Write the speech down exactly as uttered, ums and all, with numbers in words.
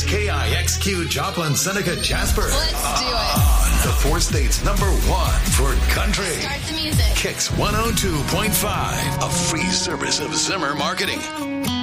K I X Q Joplin, Seneca, Jasper. Let's do it. The four states number one for country. Start the music. Kicks one oh two point five, a free service of Zimmer Marketing.